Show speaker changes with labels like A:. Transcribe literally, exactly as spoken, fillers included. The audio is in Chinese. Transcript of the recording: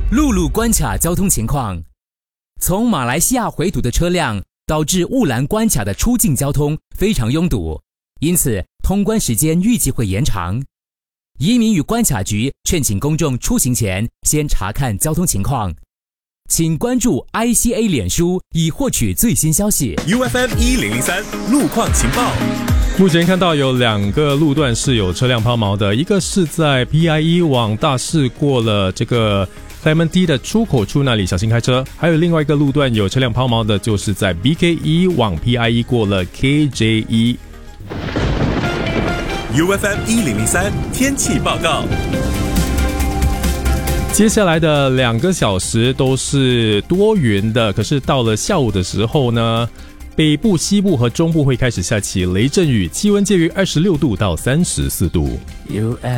A: 陆路关卡交通情况。从马来西亚回堵的车辆导致雾兰关卡的出境交通非常拥堵，因此通关时间预计会延长。移民与关卡局劝请公众出行前先查看交通情况。请关注 I C A 脸书以获取最新消息。
B: U F M 一零零三路况情报。
C: 目前看到有两个路段是有车辆抛锚的，一个是在 P I E 往大市过了这个 Clement D 的出口处那里小心开车，还有另外一个路段有车辆抛锚的，就是在 B K E 往 P I E 过了 K J E。
B: U F M 一零零三天气报告。
C: 接下来的两个小时都是多云的，可是到了下午的时候呢，北部、西部和中部会开始下起雷阵雨，气温介于二十六度到三十四度。
A: U F